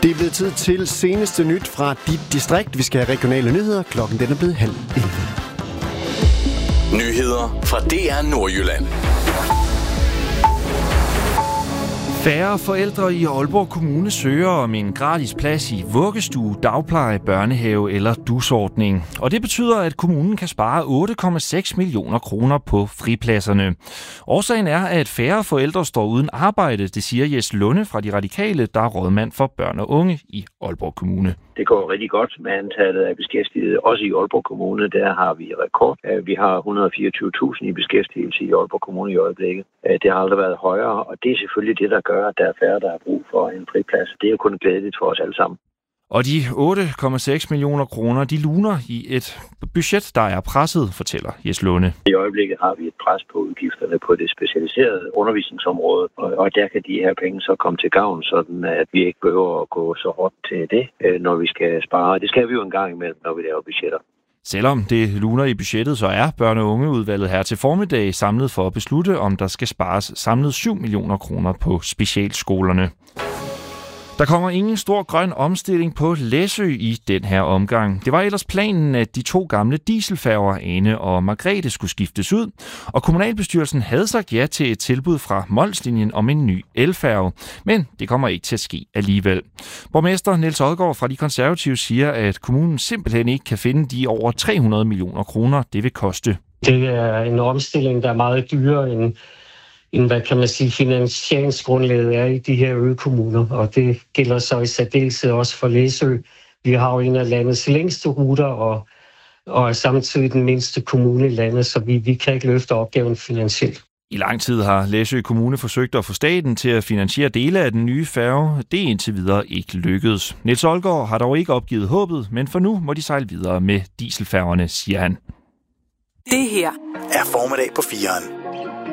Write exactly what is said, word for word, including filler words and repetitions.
Det er blevet tid til seneste nyt fra dit distrikt. Vi skal have regionale nyheder. Klokken den er blevet halv elleve. Nyheder fra D R Nordjylland. Færre forældre i Aalborg Kommune søger om en gratis plads i vuggestue, dagpleje, børnehave eller dusordning. Og det betyder, at kommunen kan spare otte komma seks millioner kroner på fripladserne. Årsagen er, at færre forældre står uden arbejde, det siger Jes Lunde fra De Radikale, der er rådmand for børn og unge i Aalborg Kommune. Det går rigtig godt med antallet af beskæftigede. Også i Aalborg Kommune, der har vi rekord. Vi har et hundrede og fireogtyve tusind i beskæftigelse i Aalborg Kommune i øjeblikket. Det har aldrig været højere, og det er selvfølgelig det, der gør, at der er færre, der har brug for en friplads. Det er jo kun glædeligt for os alle sammen. Og de otte komma seks millioner kroner, de luner i et budget, der er presset, fortæller Jes Lunde. I øjeblikket har vi et pres på udgifterne på det specialiserede undervisningsområde, og der kan de her penge så komme til gavn, sådan at vi ikke behøver at gå så hårdt til det, når vi skal spare. Det skal vi jo en gang imellem, når vi laver budgetter. Selvom det luner i budgettet, så er børne- og ungeudvalget her til formiddag samlet for at beslutte, om der skal spares samlet syv millioner kroner på specialskolerne. Der kommer ingen stor grøn omstilling på Læsø i den her omgang. Det var ellers planen, at de to gamle dieselfærger, Ane og Margrethe, skulle skiftes ud, og kommunalbestyrelsen havde sagt ja til et tilbud fra Molslinjen om en ny elfærge, men det kommer ikke til at ske alligevel. Borgmester Niels Odgaard fra De Konservative siger, at kommunen simpelthen ikke kan finde de over tre hundrede millioner kroner, det vil koste. Det er en omstilling, der er meget dyrere end end hvad kan man sige, finansieringsgrundlaget er i de her økommuner, og det gælder så i særdeleshed også for Læsø. Vi har jo en af landets længste ruter, og, og er samtidig den mindste kommune i landet, så vi, vi kan ikke løfte opgaven finansielt. I lang tid har Læsø Kommune forsøgt at få staten til at finansiere dele af den nye færge. Det er indtil videre ikke lykkedes. Niels Olgaard har dog ikke opgivet håbet, men for nu må de sejle videre med dieselfærgerne, siger han. Det her er formiddag på fireren.